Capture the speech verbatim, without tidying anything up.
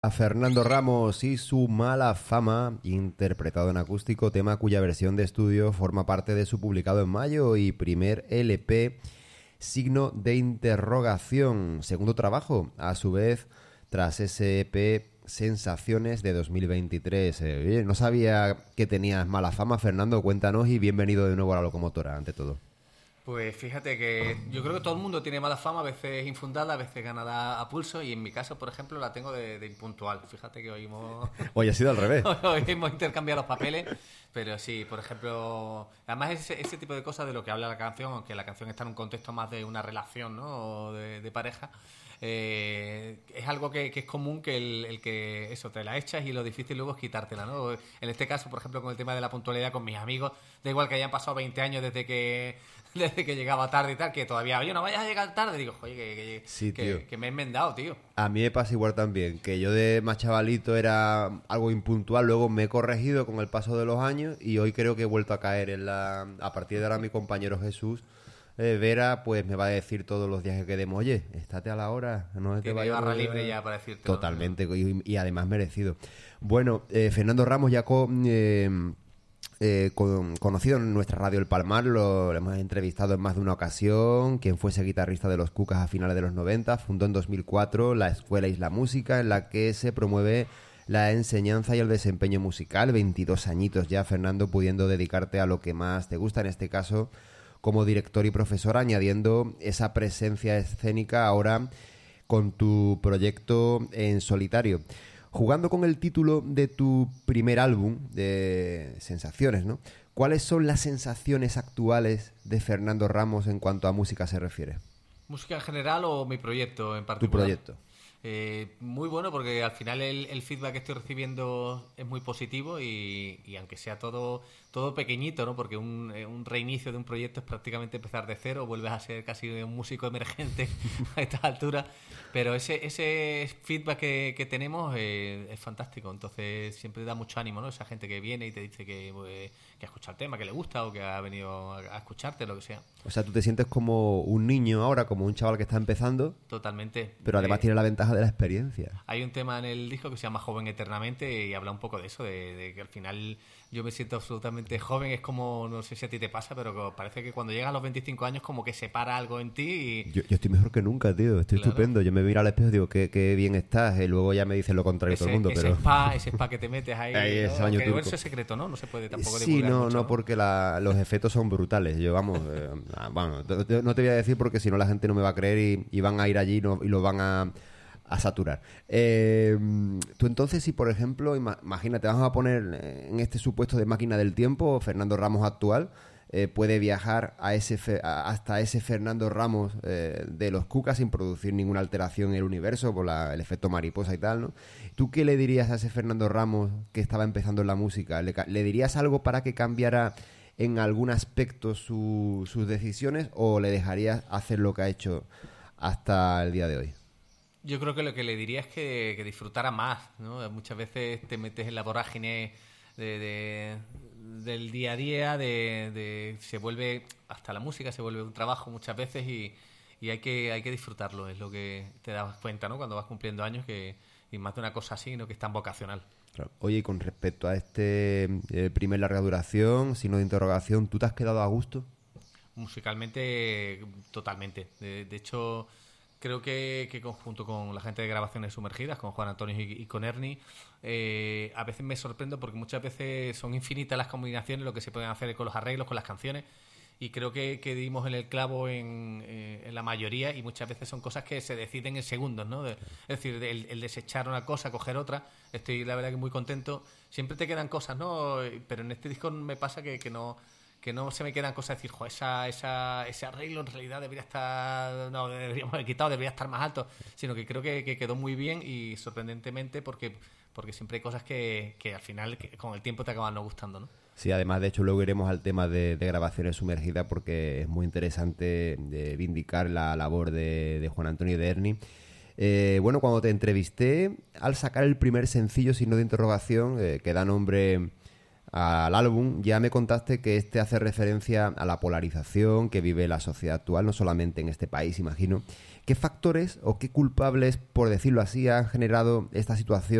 a Fernando Ramos y su Mala Fama, interpretado en acústico, tema cuya versión de estudio forma parte de su publicado en mayo y primer L P, Signo de Interrogación, segundo trabajo, a su vez, tras ese E P Sensaciones de dos mil veintitrés. Eh, no sabía que tenías Mala Fama, Fernando, cuéntanos y bienvenido de nuevo a La Locomotora, ante todo. Pues fíjate que yo creo que todo el mundo tiene mala fama, a veces infundada, a veces ganada a pulso, y en mi caso, por ejemplo, la tengo de, de impuntual. Fíjate que hoy hemos... Hoy ha sido al revés. Hoy hemos intercambiado los papeles, pero sí, por ejemplo... Además, ese, ese tipo de cosas de lo que habla la canción, aunque la canción está en un contexto más de una relación, ¿no? O de, de pareja, eh, es algo que, que es común, que el, el que eso te la echas y lo difícil luego es quitártela, ¿no? En este caso, por ejemplo, con el tema de la puntualidad con mis amigos, da igual que hayan pasado veinte años desde que desde que llegaba tarde y tal, que todavía, oye, no vayas a llegar tarde, digo, oye, que, que, sí, que, que me he enmendado, tío. A mí me pasa igual también, que yo de más chavalito era algo impuntual, luego me he corregido con el paso de los años y hoy creo que he vuelto a caer en la... A partir de ahora mi compañero Jesús eh, Vera, pues me va a decir todos los días que quedemos, oye, estate a la hora, no te Tiene vayas barra a... libre ya para decirte. Totalmente, y, y además merecido. Bueno, eh, Fernando Ramos ya con... Eh, Eh, con, conocido en nuestra radio El Palmar, lo, lo hemos entrevistado en más de una ocasión, quien fuese guitarrista de los Cucas a finales de los noventa, fundó en dos mil cuatro la Escuela Isla Música, en la que se promueve la enseñanza y el desempeño musical. veintidós añitos ya, Fernando, pudiendo dedicarte a lo que más te gusta, en este caso como director y profesor, añadiendo esa presencia escénica ahora con tu proyecto en solitario. Jugando con el título de tu primer álbum, de Sensaciones, ¿no? ¿Cuáles son las sensaciones actuales de Fernando Ramos en cuanto a música se refiere? ¿Música en general o mi proyecto en particular? Tu proyecto. Eh, muy bueno, porque al final el, el feedback que estoy recibiendo es muy positivo y, y aunque sea todo todo pequeñito, ¿no? Porque un, un reinicio de un proyecto es prácticamente empezar de cero, vuelves a ser casi un músico emergente a estas alturas, pero ese ese feedback que, que tenemos eh, es fantástico, entonces siempre da mucho ánimo, ¿no? Esa gente que viene y te dice que, pues, que ha escuchado el tema, que le gusta o que ha venido a escucharte, lo que sea. O sea, tú te sientes como un niño ahora, como un chaval que está empezando. Totalmente. Pero además eh, tiene la ventaja de la experiencia. Hay un tema en el disco que se llama Joven Eternamente y habla un poco de eso, de, de que al final yo me siento absolutamente joven. Es como, no sé si a ti te pasa, pero parece que cuando llegas a los veinticinco años como que se para algo en ti y... Yo, yo estoy mejor que nunca, tío. Estoy claro. estupendo. Yo me miro al espejo y digo, qué, qué bien estás. Y luego ya me dicen lo contrario ese, todo el mundo. Ese pero... spa, ese spa que te metes ahí. ahí ¿no? ese baño que, turco. Eso es secreto, ¿no? No se puede tampoco sí, divulgar no, mucho, no, ¿no? porque la, los efectos son brutales. Yo, vamos, eh, bueno, te, te, no te voy a decir porque si no la gente no me va a creer y, y van a ir allí no, y lo van a... a saturar. Eh, tú entonces, si por ejemplo, imagínate, vamos a poner en este supuesto de máquina del tiempo, Fernando Ramos actual eh, puede viajar a ese fe, a, hasta ese Fernando Ramos eh, de los Cucas sin producir ninguna alteración en el universo por la, el efecto mariposa y tal, ¿no? ¿Tú qué le dirías a ese Fernando Ramos que estaba empezando en la música? ¿Le, le dirías algo para que cambiara en algún aspecto su, sus decisiones o le dejarías hacer lo que ha hecho hasta el día de hoy? Yo creo que lo que le diría es que, que disfrutara más, ¿no? Muchas veces te metes en la vorágine de, de, del día a día, de, de se vuelve, hasta la música se vuelve un trabajo muchas veces y, y hay que hay que disfrutarlo, es lo que te das cuenta, ¿no? Cuando vas cumpliendo años, que y más de una cosa así, ¿no? Que es tan vocacional. Claro. Oye, y con respecto a este eh, primer larga duración, signo de interrogación, ¿tú te has quedado a gusto? Musicalmente, totalmente. De, de hecho... Creo que, que junto con la gente de Grabaciones Sumergidas, con Juan Antonio y, y con Ernie, eh, a veces me sorprendo porque muchas veces son infinitas las combinaciones, lo que se pueden hacer con los arreglos, con las canciones, y creo que, que dimos en el clavo en, eh, en la mayoría, y muchas veces son cosas que se deciden en segundos, ¿no? De, es decir, el, el desechar una cosa, coger otra. Estoy, la verdad, que muy contento. Siempre te quedan cosas, ¿no? Pero en este disco me pasa que, que no... que no se me quedan cosas de decir, jo, esa, esa, ese arreglo en realidad debería estar, no, deberíamos haber quitado, debería estar más alto, sino que creo que, que quedó muy bien y sorprendentemente porque, porque siempre hay cosas que, que al final que con el tiempo te acaban no gustando, ¿no? Sí, además de hecho luego iremos al tema de, de Grabaciones Sumergidas porque es muy interesante de vindicar la labor de, de Juan Antonio y de Ernie. Eh, bueno, cuando te entrevisté, al sacar el primer sencillo, signo de interrogación, eh, que da nombre al álbum, ya me contaste que este hace referencia a la polarización que vive la sociedad actual, no solamente en este país, imagino. ¿Qué factores o qué culpables, por decirlo así, han generado esta situación